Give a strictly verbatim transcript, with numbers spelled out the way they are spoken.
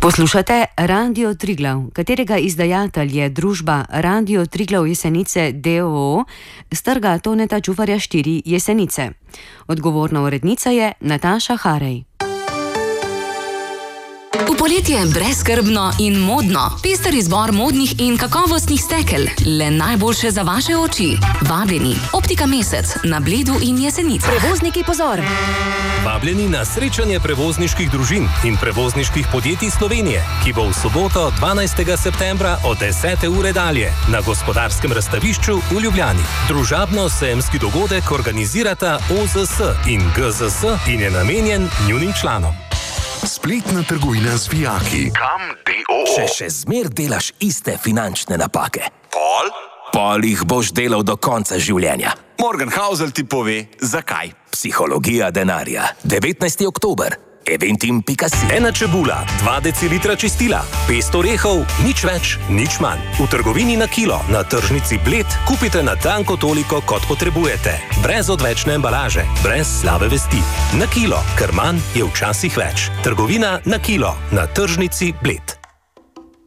Poslušate Radio Triglav, katerega izdajatelj je družba Radio Triglav Jesenice d o o s trga Toneta Čufarja štiri Jesenice. Odgovorna urednica je Nataša Harej. V poletje je brezskrbno in modno. Pester izbor modnih in kakovostnih stekel. Le najboljše za vaše oči. Vabljeni. Optika Mesec na Bledu in Jesenicah. Prevozniki, pozor! Vabljeni na srečanje prevozniških družin in prevozniških podjetij Slovenije, ki bo v soboto dvanajstega septembra od desete ure dalje na Gospodarskem razstavišču v Ljubljani. Družabno-sejemski dogodek organizirata O Z S in G Z S in je namenjen njunim članom. Spletna trgovina z vijaki. Kam d o o? Če še zmer delaš iste finančne napake, Pol? pol jih boš delal do konca življenja. Morgan Housel ti pove, zakaj. Psihologija denarja. devetnajsti oktober. eventim pika si. Ena čebula, dva decilitra čistila, pest orehov, nič več, nič manj. V trgovini na kilo, na tržnici Bled, kupite na tanko toliko, kot potrebujete. Brez odvečne embalaže, brez slabe vesti. Na kilo, ker manj je včasih več. Trgovina na kilo, na tržnici Bled.